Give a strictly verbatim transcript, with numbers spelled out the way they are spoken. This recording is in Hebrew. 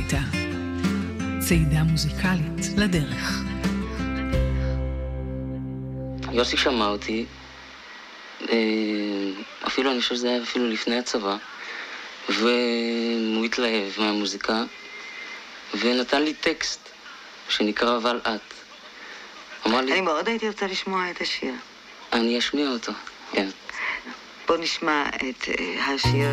הביתה. צעידה מוזיקלית לדרך. יוסי שמע אותי, אפילו אני חושב שזה היה אפילו לפני הצבא, והוא התלהב מהמוזיקה, ונתן לי טקסט שנקרא אבל את. אמר לי... אני מאוד הייתי רוצה לשמוע את השיר. אני אשמיע אותו, כן. בוא נשמע את השיר